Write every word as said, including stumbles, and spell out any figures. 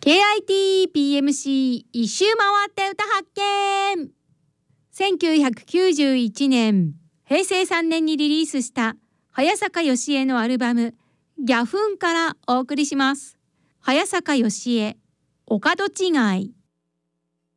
ケーアイティーピーエムシー 一周回って歌発見。せんきゅうひゃくきゅうじゅういちねん、へいせいさんねんにリリースした早坂よしえのアルバムギャフンからお送りします。早坂よしえ、お門違い。